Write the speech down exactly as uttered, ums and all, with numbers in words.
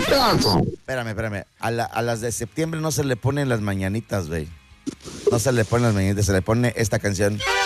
Espérame, espérame. A, la, a las de septiembre no se le ponen las mañanitas, güey. No se le ponen las mañanitas, se le pone esta canción.